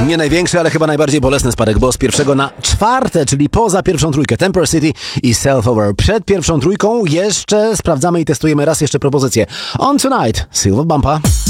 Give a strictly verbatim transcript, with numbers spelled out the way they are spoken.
Nie największy, ale chyba najbardziej bolesny spadek, bo z pierwszego na czwarte, czyli poza pierwszą trójkę, Temper City i Self-Over. Przed pierwszą trójką jeszcze sprawdzamy i testujemy raz jeszcze propozycję. On Tonight, Silver Bumper.